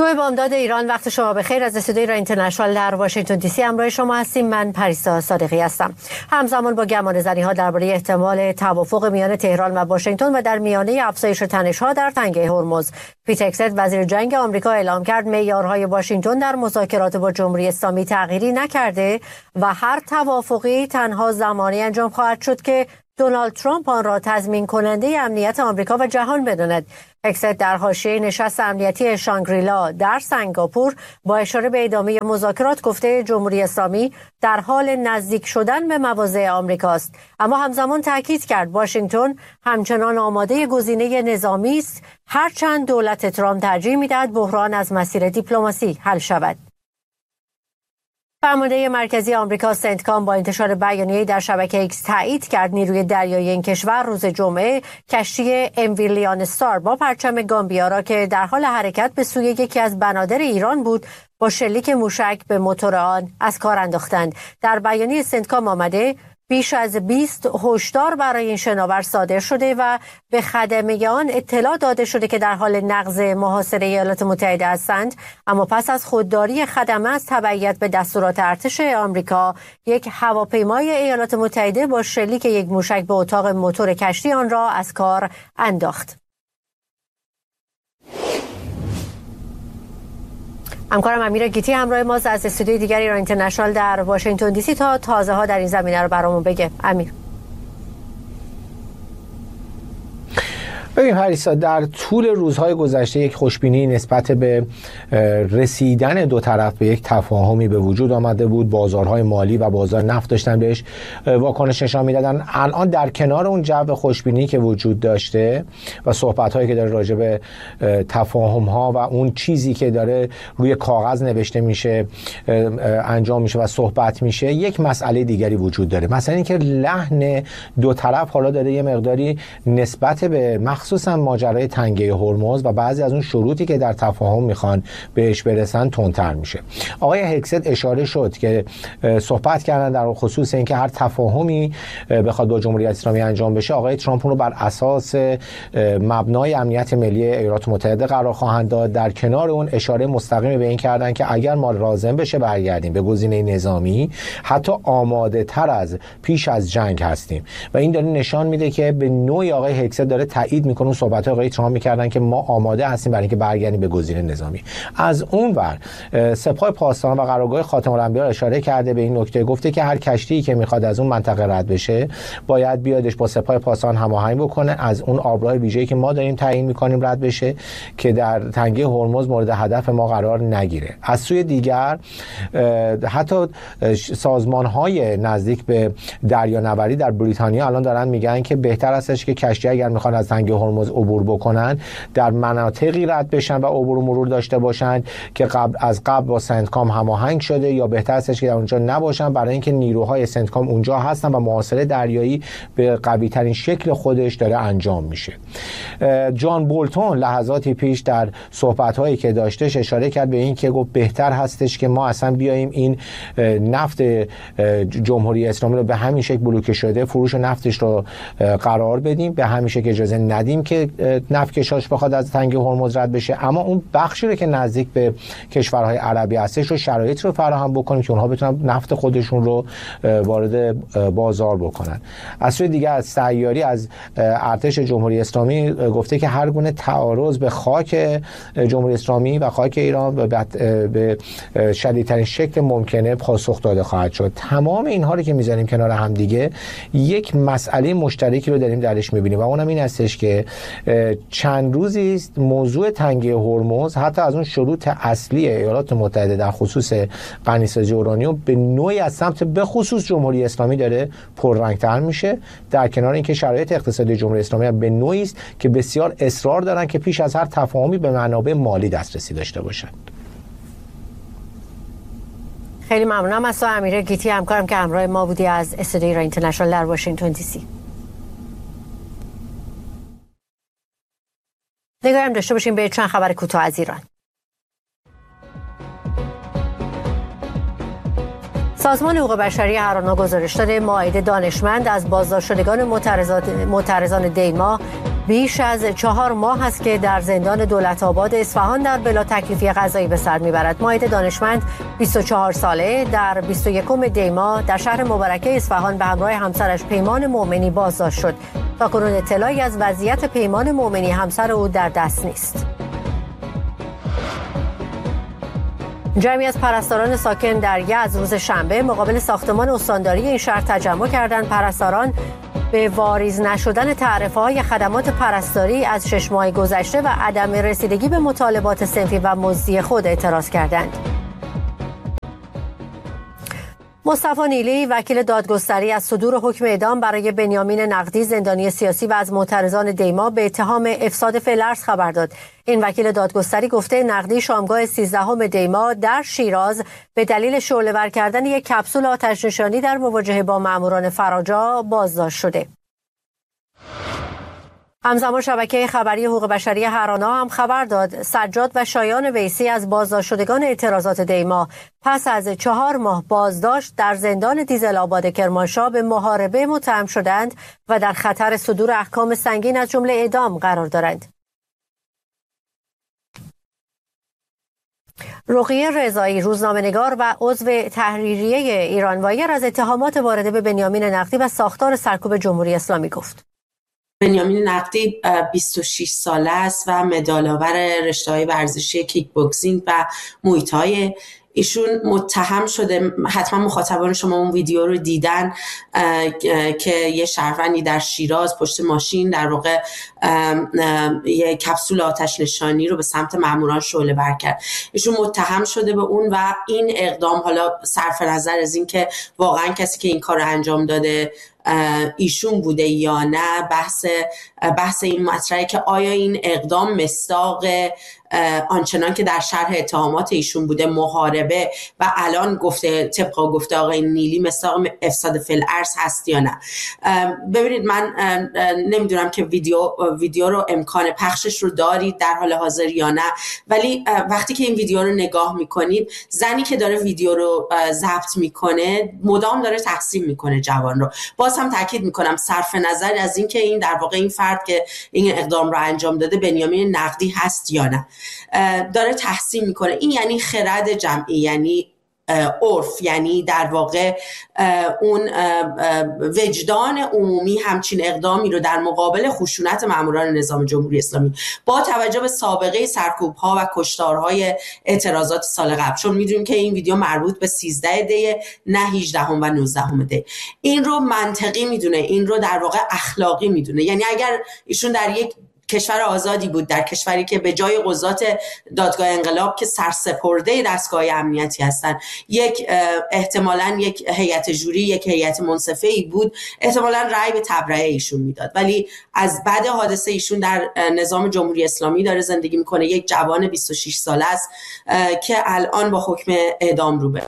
صبح بامداد ایران، وقت شما بخیر. از استودیوی ایران اینترنشنال در واشنگتن دی سی همراه شما هستیم. من پریسا صادقی هستم. همزمان با گمانه‌زنی‌ها درباره احتمال توافق میان تهران و واشنگتن و در میانه افزایش تنش‌ها در تنگه هرمز، پیت هگست وزیر جنگ آمریکا اعلام کرد معیارهای واشنگتن در مذاکرات با جمهوری اسلامی تغییری نکرده و هر توافقی تنها زمانی انجام خواهد شد که دونالد ترامپ آن را تضمین کننده امنیت آمریکا و جهان بداند. هگست در حاشیه نشست امنیتی شانگریلا در سنگاپور با اشاره به ادامه مذاکرات گفته جمهوری اسلامی در حال نزدیک شدن به مواضع آمریکاست، اما همزمان تاکید کرد واشنگتن همچنان آماده گزینه نظامی است، هرچند دولت ترامپ ترجیح می‌دهد بحران از مسیر دیپلماسی حل شود. فرمانده مرکزی آمریکا سنتکام با انتشار بیانیه‌ای در شبکه ایکس تایید کرد نیروی دریایی این کشور روز جمعه کشتی MV لیان استار با پرچم گامبیا را که در حال حرکت به سوی یکی از بنادر ایران بود با شلیک موشک به موتور آن از کار انداختند. در بیانیه سنتکام آمده بیش از 20 هشدار برای این شناور صادر شده و به خدمه آن اطلاع داده شده که در حال نقض محاصره ایالات متحده هستند، اما پس از خودداری خدمه از تبعیت به دستورات ارتش آمریکا، یک هواپیمای ایالات متحده با شلیک یک موشک به اتاق موتور کشتی آن را از کار انداخت. همکارم امیر گیتی همراه ماست از استودیوی دیگر ایران اینترنشنال در واشنگتن دی سی تا تازه ها در این زمینه رو برامون بگه. امیر. ببین پریسا، در طول روزهای گذشته یک خوشبینی نسبت به رسیدن دو طرف به یک تفاهمی به وجود آمده بود. بازارهای مالی و بازار نفت داشتن بهش واکنش نشان میدادن. الان در کنار اون جو خوشبینی که وجود داشته و صحبت‌هایی که داره راجع به تفاهم‌ها و اون چیزی که داره روی کاغذ نوشته میشه انجام میشه و صحبت میشه، یک مسئله دیگری وجود داره. مثلا اینکه لحن دو طرف حالا داره یه مقداری نسبت به مخصوصا ماجرای تنگه هرمز و بعضی از اون شروطی که در تفاهم میخوان بهش برسن تندتر میشه. آقای هگست اشاره شد که صحبت کردن در خصوص اینکه هر تفاهمی بخواد با جمهوری اسلامی انجام بشه، آقای ترامپ رو بر اساس مبنای امنیت ملی ایالات متحده قرار خواهند داد. در کنار اون اشاره مستقیم به این کردن که اگر ما لازم بشه برگردیم به گزینه نظامی، حتی آماده تر از پیش از جنگ هستیم و این داره نشان میده که به نوعی آقای هگست داره تایید میکنه صحبت آقای ترامپ میکردن که ما آماده هستیم برای اینکه برگردیم به گزینه نظامی. از اون ور سپاه پاسداران و قرارگاه خاتم الانبیا اشاره کرده به این نکته، گفته که هر کشتی که میخواد از اون منطقه رد بشه باید بیادش با سپاه پاسداران هماهنگ بکنه، از اون آبراه ویژه‌ای که ما داریم تعیین میکنیم رد بشه که در تنگه هرمز مورد هدف ما قرار نگیره. از سوی دیگر حتی سازمان‌های نزدیک به دریانوردی در بریتانیا الان دارن میگن که بهتر استش که کشتی اگر میخوان از تنگه هرمز عبور بکنن در مناطقی رد بشن و عبور و مرور داشته باشن که از قبل با سنتکام هماهنگ شده، یا بهتر استش که در اونجا نباشن برای اینکه نیروهای سنتکام اونجا هستن و محاصره دریایی به قوی ترین شکل خودش داره انجام میشه. جان بولتون لحظاتی پیش در صحبت‌هایی که داشتش اشاره کرد به این که گفت بهتر هستش که ما اصلا بیایم این نفت جمهوری اسلامی رو به همین شکل بلوکه شده فروش نفتش رو قرار بدیم، به همین شکل اجازه ندیم که نفت کشاش بخواد از تنگه هرمز رد بشه، اما اون بخشی رو که نزدیک به کشورهای عربی هستش رو شرایط رو فراهم بکنیم که اونها بتونن نفت خودشون رو وارد بازار بکنن. از سوی دیگه از سیاری از ارتش جمهوری اسلامی گفته که هر گونه تعارض به خاک جمهوری اسلامی و خاک ایران به شدیدترین شکل ممکنه پاسخ داده خواهد شد. تمام اینها رو که میذاریم کنار هم دیگه، یک مسئله مشترکی رو داریم درش میبینیم و اونم این هستش که چند روزی است موضوع تنگه هرمز حتی از اون شروط اصلی ایالات متحده در خصوص غنیسازی اورانیوم به نوعی از سمت به خصوص جمهوری اسلامی داره پررنگ‌تر میشه، در کنار اینکه شرایط اقتصادی جمهوری اسلامی به نوعی است که بسیار اصرار دارن که پیش از هر تفاهمی به منابع مالی دسترسی داشته باشند. خیلی ممنونم از تو امیر گیتی، همکارم که همراه ما بودی از استودیوی ایران اینترنشنال در واشنگتن دی سی. نگاهی هم داشته باشیم به چند خبر کوتاه از ایران. سازمان حقوق بشری هرانا گزارش داده مائده دانشمند از بازداشت شدگان معترضان دیما بیش از 4 ماه است که در زندان دولت‌آباد اصفهان در بلا تکلیفی قضایی به سر میبرد. مائده دانشمند 24 ساله در 21 دی ماه در شهر مبارکه اصفهان به همراه همسرش پیمان مومنی بازداشت شد. تاکنون اطلاعی از وضعیت پیمان مومنی همسر او در دست نیست. جمعی از پرستاران ساکن در یزد روز شنبه مقابل ساختمان استانداری این شهر تجمع کردند. پرستاران به واریز نشدن تعرفه‌های خدمات پرستاری از 6 ماه گذشته و عدم رسیدگی به مطالبات صنفی و مزدی خود اعتراض کردند. مصطفی نیلی وکیل دادگستری از صدور حکم اعدام برای بنیامین نقدی زندانی سیاسی و از معترضان دیما به اتهام افساد فعل‌ارض خبر داد. این وکیل دادگستری گفته نقدی شامگاه 13 دی ماه در شیراز به دلیل شعله‌ور کردن یک کپسول آتش‌نشانی در مواجهه با ماموران فراجا بازداشت شده. همزمان شبکه خبری حقوق بشری هرانا هم خبر داد سجاد و شایان ویسی از بازداشت شدگان اعتراضات دیما پس از 4 ماه بازداشت در زندان دیزل آباد کرمانشاه به محاربه متهم شدند و در خطر صدور احکام سنگین از جمله اعدام قرار دارند. رقیه رضایی روزنامه‌نگار و عضو تحریریه ایران وایر از اتهامات وارده به بنیامین نقدی و ساختار سرکوب جمهوری اسلامی گفت. بنیامین نقدی 26 ساله است و مدال‌آور رشته‌های ورزشی کیک بوکسینگ و موی تای. ایشون متهم شده، حتما مخاطبان شما اون ویدیو رو دیدن که یه شهروندی در شیراز پشت ماشین در واقع یه کپسول آتش نشانی رو به سمت ماموران شعله‌ور کرد. ایشون متهم شده به اون و این اقدام، حالا صرف نظر از این که واقعا کسی که این کار رو انجام داده ایشون بوده یا نه، بحث این مطرحه که آیا این اقدام مصداق آنچنان که در شرح اتهامات ایشون بوده محاربه و الان گفته طبق گفته آقای نیلی مصداق افساد فی‌الارض هست یا نه. ببینید، من نمیدونم که ویدیو رو امکان پخشش رو دارید در حال حاضر یا نه، ولی وقتی که این ویدیو رو نگاه میکنید، زنی که داره ویدیو رو ضبط میکنه مدام داره تقسیم میکنه جوان رو. باز هم تاکید میکنم صرف نظر از این که این در واقع این فرد که این اقدام رو انجام داده بنیامین نقدی هست یا نه، داره تحسین میکنه. این یعنی خرد جمعی، یعنی عرف، یعنی در واقع اون وجدان عمومی همچین اقدامی رو در مقابل خشونت ماموران نظام جمهوری اسلامی با توجه به سابقه سرکوب‌ها و کشتارهای اعتراضات سال قبل، چون میدونیم که این ویدیو مربوط به 13 دی نه 18 و 19 دی، این رو منطقی میدونه، این رو در واقع اخلاقی میدونه. یعنی اگر ایشون در یک کشور آزادی بود، در کشوری که به جای قضات دادگاه انقلاب که سرسپرده دستگاه امنیتی هستن احتمالاً یک هیئت جوری، یک هیئت منصفه‌ای بود، احتمالاً رأی به تبرئه ایشون میداد. ولی از بعد حادثه ایشون در نظام جمهوری اسلامی داره زندگی میکنه، یک جوان 26 ساله است که الان با حکم اعدام روبرو.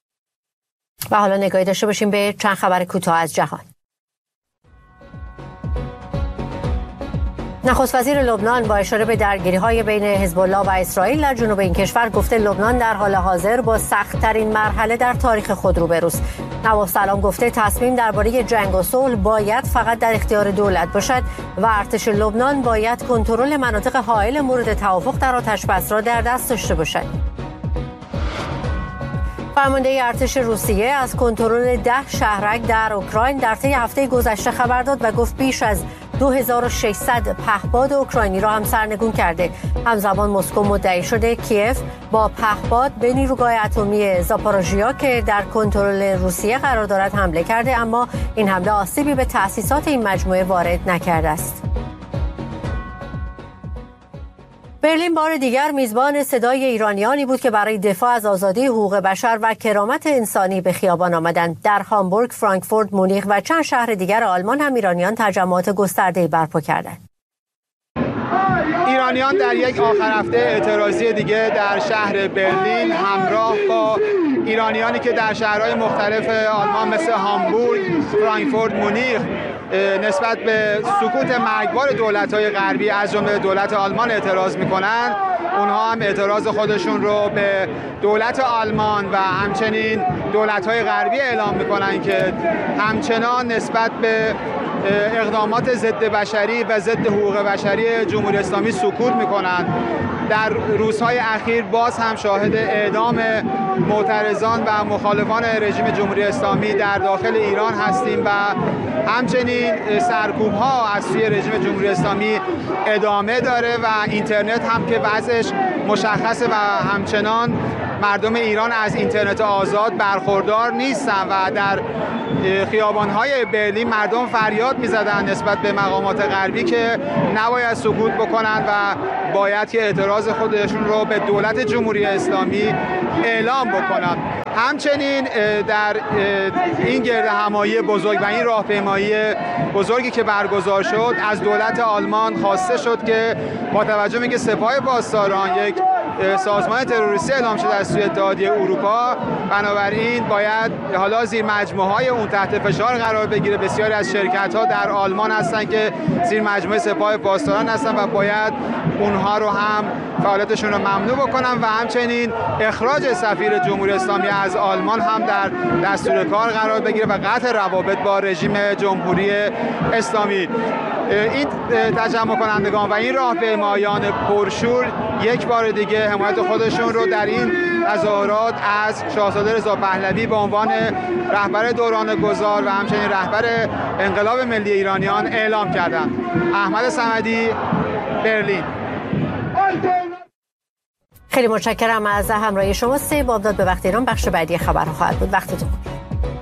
و حالا نگاهی داشته باشیم به چند خبر کوتاه از جهان. نخست وزیر لبنان با اشاره به درگیری‌های بین حزب الله و اسرائیل در جنوب این کشور گفته لبنان در حال حاضر با سخت‌ترین مرحله در تاریخ خود روبروست. نواب سلام گفته تصمیم درباره جنگ و صلح باید فقط در اختیار دولت باشد و ارتش لبنان باید کنترل مناطق حائل مورد توافق در آتش‌بس را در دست داشته باشد. فرمانده ارتش روسیه از کنترل 10 شهرک در اوکراین در طی هفته گذشته خبر داد و گفت بیش از 2600 پهپاد اوکراینی را هم سرنگون کرده. همزمان مسکو مدعی شده کیف با پهپاد به نیروگاه اتمی زاپاروژیا که در کنترل روسیه قرار دارد حمله کرده، اما این حمله آسیبی به تأسیسات این مجموعه وارد نکرده است. برلین بار دیگر میزبان صدای ایرانیانی بود که برای دفاع از آزادی، حقوق بشر و کرامت انسانی به خیابان آمدند. در هامبورگ، فرانکفورت، مونیخ و چند شهر دیگر آلمان هم ایرانیان تجمعات گسترده‌ای برپا کردند. ایرانیان در یک آخر هفته اعتراضی دیگه در شهر برلین همراه با ایرانیانی که در شهرهای مختلف آلمان مثل هامبورگ، فرانکفورت، مونیخ نسبت به سکوت مرگبار دولت‌های غربی از جمله دولت آلمان اعتراض می‌کنند، اونها هم اعتراض خودشون رو به دولت آلمان و همچنین دولت‌های غربی اعلام می‌کنند که همچنان نسبت به اقدامات ضد بشری و ضد حقوق بشری جمهوری اسلامی سکوت میکنند. در روزهای اخیر باز هم شاهد اعدام معترضان و مخالفان رژیم جمهوری اسلامی در داخل ایران هستیم و همچنین سرکوب‌ها از سوی رژیم جمهوری اسلامی ادامه داره و اینترنت هم که وضعش مشخصه و همچنان مردم ایران از اینترنت آزاد برخوردار نیستن و در خیابان‌های برلین مردم فریاد می‌زدند نسبت به مقامات غربی که نباید سکوت بکنند و باید که اعتراض خودشون رو به دولت جمهوری اسلامی اعلام بکنند. همچنین در این گردهمایی بزرگ و این راهپیمایی بزرگی که برگزار شد از دولت آلمان خواسته شد که با توجه به اینکه سپاه پاسداران یک سازمان تروریستی اعلام شده از سوی اتحادیه اروپا، بنابراین باید حالا زیر مجموعه‌های اون تحت فشار قرار بگیره. بسیاری از شرکت‌ها در آلمان هستن که زیر مجموعه سپاه پاسداران هستن و باید اونها رو هم فعالیتشون رو ممنوع بکنن و همچنین اخراج سفیر جمهوری اسلامی از آلمان هم در دستور کار قرار بگیره و قطع روابط با رژیم جمهوری اسلامی. این تجمع کنندگان و این راهپیمایان پرشور یک بار دیگه حمایت خودشون رو در این تظاهرات از شاهزاده رضا پهلوی به عنوان رهبر دوران گذار و همچنین رهبر انقلاب ملی ایرانیان اعلام کردند. احمد صمدی، برلین. خیلی متشکرم از همراهی شما. 3 بامداد به وقت ایران بخش بعدی خبرها خواهد بود. وقتتون